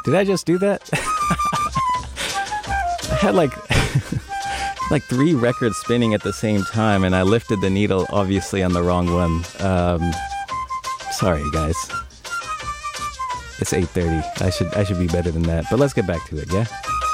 Did I just do that? I had like 3 records spinning at the same time, and I lifted the needle obviously on the wrong one. Sorry guys. It's 8:30. I should be better than that. But let's get back to it, yeah?